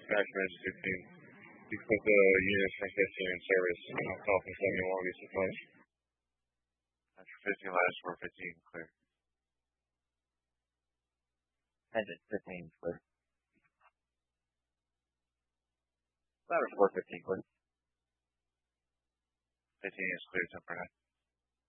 dispatch message 15. Because the unit's from 15 in service. Call from 71 will be supplied. After 15, last 415, clear. Engine 15, clear. Ladder 415, clear. 15 is clear, 10 for high.